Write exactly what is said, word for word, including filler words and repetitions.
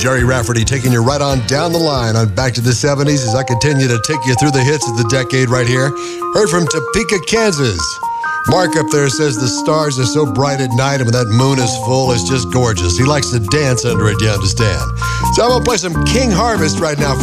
Jerry Rafferty taking you right on down the line on Back to the seventies as I continue to take you through the hits of the decade right here. Heard from Topeka, Kansas. Mark up there says the stars are so bright at night, and when that moon is full, it's just gorgeous. He likes to dance under it, you understand. So I'm going to play some King Harvest right now for